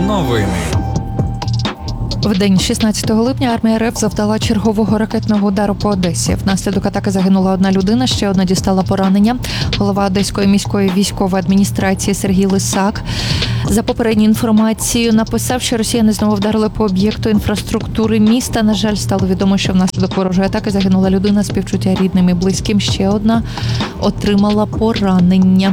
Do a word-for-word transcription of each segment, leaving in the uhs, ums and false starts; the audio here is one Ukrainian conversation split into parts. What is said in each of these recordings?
Новини. В день шістнадцятого липня армія РФ завдала чергового ракетного удару по Одесі. Внаслідок атаки загинула одна людина, ще одна дістала поранення. Голова Одеської міської військової адміністрації Сергій Лисак, за попередньою інформацією, написав, що росіяни знову вдарили по об'єкту інфраструктури міста. На жаль, стало відомо, що внаслідок ворожої атаки загинула людина, співчуття рідним і близьким. Ще одна отримала поранення.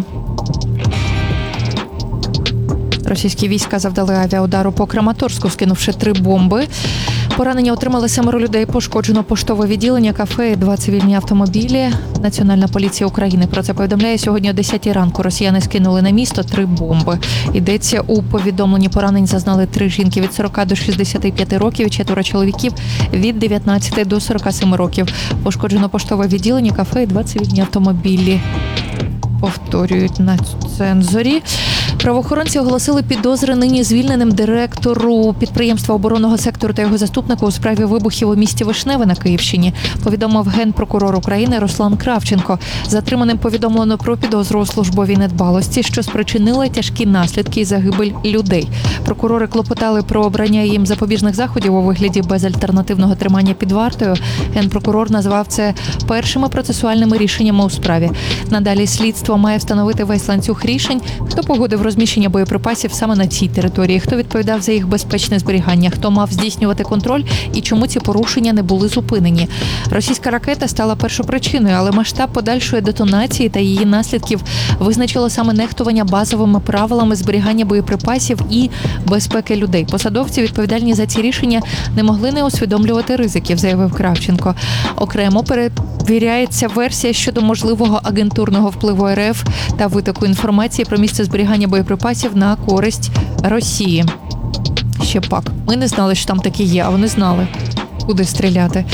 Російські війська завдали авіаудару по Краматорську, скинувши три бомби. Поранення отримали семеро людей, пошкоджено поштове відділення, кафе і два цивільні автомобілі. Національна поліція України про це повідомляє. Сьогодні о десятій ранку росіяни скинули на місто три бомби. Йдеться у повідомленні, поранень зазнали три жінки від сорока до шістдесяти п'яти років, четверо чоловіків від дев'ятнадцяти до сорока семи років. Пошкоджено поштове відділення, кафе і два цивільні автомобілі. Повторюють на цензорі. Правоохоронці оголосили підозри нині звільненим директору підприємства оборонного сектору та його заступнику у справі вибухів у місті Вишневе на Київщині, повідомив генпрокурор України Руслан Кравченко. Затриманим повідомлено про підозру у службовій недбалості, що спричинила тяжкі наслідки і загибель людей. Прокурори клопотали про обрання їм запобіжних заходів у вигляді безальтернативного тримання під вартою. Генпрокурор назвав це першими процесуальними рішеннями у справі. Надалі слідство має встановити весь ланцюг рішень, хто погодив розміщення боєприпасів саме на цій території, хто відповідав за їх безпечне зберігання, хто мав здійснювати контроль і чому ці порушення не були зупинені. Російська ракета стала першопричиною, але масштаб подальшої детонації та її наслідків визначило саме нехтування базовими правилами зберігання боєприпасів і безпеки людей. Посадовці, відповідальні за ці рішення, не могли не усвідомлювати ризиків, заявив Кравченко. Окремо перевіряється версія щодо можливого агентурного впливу РФ та витоку інформації про місце зберігання боєприпасів на користь Росії. Ще пак. Ми не знали, що там такі є, а вони знали, куди стріляти.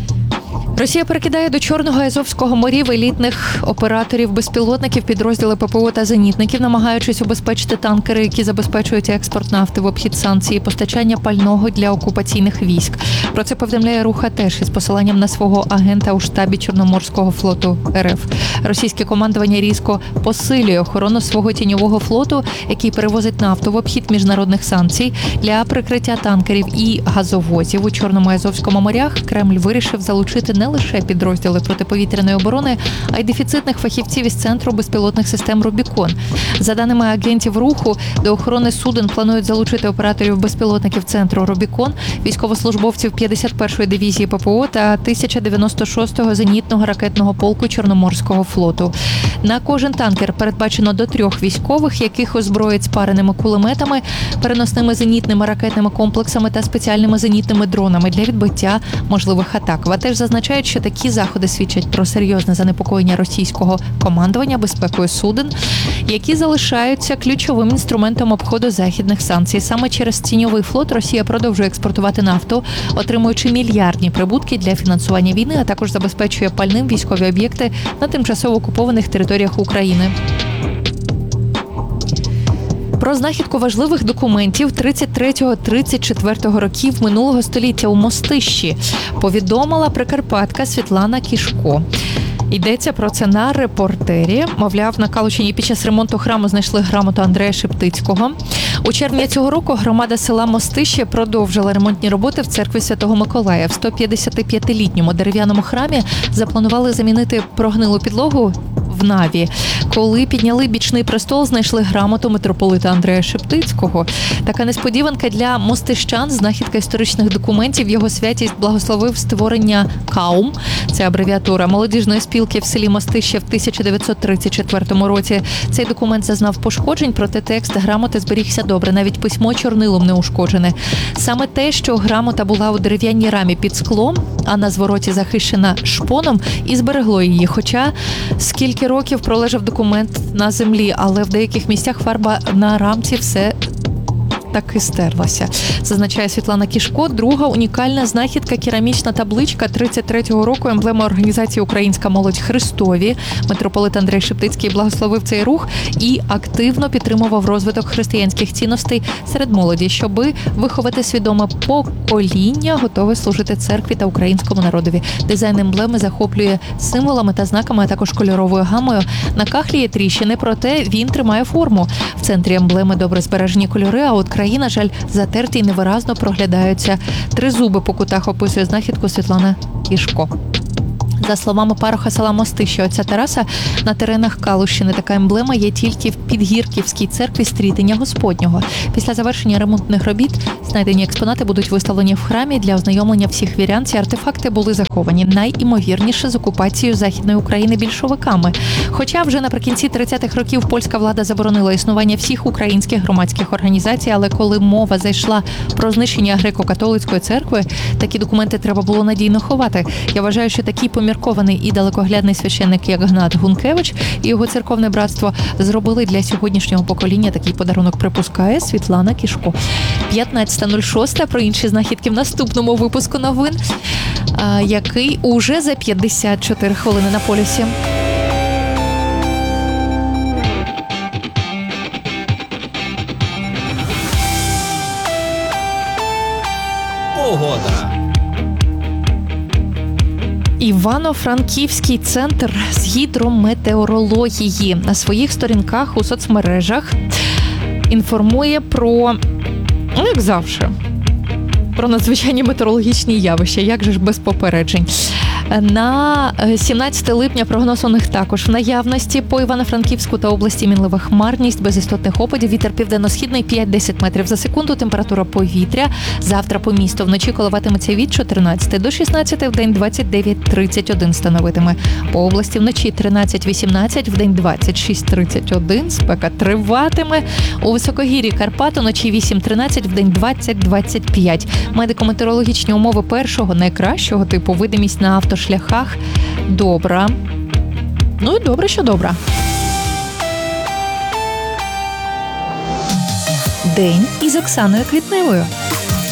Росія перекидає до Чорного і Азовського морів елітних операторів-безпілотників, підрозділи ППО та зенітників, намагаючись убезпечити танкери, які забезпечують експорт нафти в обхід санкцій і постачання пального для окупаційних військ. Про це повідомляє Руха теж із посиланням на свого агента у штабі Чорноморського флоту РФ. Російське командування різко посилює охорону свого тіньового флоту, який перевозить нафту в обхід міжнародних санкцій. Для прикриття танкерів і газовозів у Чорному і Азовському морях Кремль вирішив залучити не лише підрозділи протиповітряної оборони, а й дефіцитних фахівців із Центру безпілотних систем «Рубікон». За даними агентів Руху, до охорони суден планують залучити операторів безпілотників Центру «Рубікон», військовослужбовців п'ятдесят першої дивізії ППО та тисяча дев'яносто шостого зенітного ракетного полку Чорноморського флоту. На кожен танкер передбачено до трьох військових, яких озброять спареними кулеметами, переносними зенітними ракетними комплексами та спеціальними зенітними дронами для відбиття можливих атак. ВАТЕШ зазначає, що такі заходи свідчать про серйозне занепокоєння російського командування безпекою суден, які залишаються ключовим інструментом обходу західних санкцій. Саме через тіньовий флот Росія продовжує експортувати нафту, отримуючи мільярдні прибутки для фінансування війни, а також забезпечує пальним військові об'єкти на тимчасово окупованих територіях України. Про знахідку важливих документів тридцять третього - тридцять четвертого років минулого століття у Мостищі повідомила прикарпатка Світлана Кішко. Йдеться про це на «Репортері». Мовляв, на Калущині під час ремонту храму знайшли грамоту Андрея Шептицького. У червні цього року громада села Мостище продовжила ремонтні роботи в церкві Святого Миколая. В сто п'ятдесятип'ятилітньому дерев'яному храмі запланували замінити прогнилу підлогу в наві. Коли підняли бічний престол, знайшли грамоту митрополита Андрея Шептицького. Така несподіванка для мостищан, знахідка історичних документів. Його святість благословив створення КАУМ, це абревіатура молодіжної спілки в селі Мостище в тисяча дев'ятсот тридцять четвертому році. Цей документ зазнав пошкоджень, проте текст грамоти зберігся добре, навіть письмо чорнилом не ушкоджене. Саме те, що грамота була у дерев'яній рамі під склом, а на звороті захищена шпоном, і зберегло її. Хоча скільки років пролежав документ на землі, але в деяких місцях фарба на рамці все таки стерлася. Зазначає Світлана Кішко. Друга унікальна знахідка велика керамічна табличка тридцять третього року, емблема організації «Українська молодь Христові». Митрополит Андрей Шептицький благословив цей рух і активно підтримував розвиток християнських цінностей серед молоді, щоби виховати свідоме покоління, готове служити церкві та українському народові. Дизайн емблеми захоплює символами та знаками, а також кольоровою гамою. На кахлі є тріщини, проте він тримає форму. В центрі емблеми добре збережені кольори, а от краї, на жаль, затерті і невиразно проглядаються. Три зуби по кутах описує знахідку Світлана Кішко. За словами пароха села Мости, що отця Тараса, на теренах Калущини така емблема є тільки в Підгірківській церкві Стрітення Господнього. Після завершення ремонтних робіт знайдені експонати будуть виставлені в храмі для ознайомлення всіх вірян. Ці артефакти були заховані найімовірніше з окупацією Західної України більшовиками. Хоча вже наприкінці тридцятих років польська влада заборонила існування всіх українських громадських організацій, але коли мова зайшла про знищення греко-католицької церкви, такі документи треба було надійно ховати. Я вважаю, що такі помірковані і далекоглядний священник, як Гнат Гункевич і його церковне братство, зробили для сьогоднішнього покоління такий подарунок, припускає Світлана Кішко. п'ятнадцята нуль шість. Про інші знахідки в наступному випуску новин, який уже за п'ятдесят чотири хвилини на полюсі. Погода. Івано-Франківський центр з гідрометеорології на своїх сторінках у соцмережах інформує про, ну, як завжди, про надзвичайні метеорологічні явища, як же ж без попереджень. На сімнадцяте липня прогноз у них також в наявності. По Івано-Франківську та області мінлива хмарність, без істотних опадів, вітер південно-східний п'ять-десять метрів за секунду, температура повітря. Завтра по місту вночі коливатиметься від чотирнадцяти до шістнадцяти, вдень двадцять дев'ять тридцять один становитиме. По області вночі тринадцять вісімнадцять, вдень двадцять шість тридцять один, спека триватиме. У високогір'ї Карпат уночі вісім тринадцять, вдень двадцять двадцять п'ять. Медико-метеорологічні умови першого, найкращого типу, видимість на автошляхах добра. Ну і добре, що добра. День із Оксаною Квітневою.